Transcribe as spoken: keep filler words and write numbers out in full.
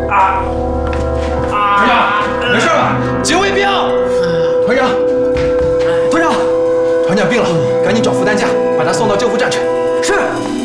啊！团长，没事吧？ 警卫兵！ 团长， 团长， 团长病了，赶紧找扶担架，把他送到救护站去。 是。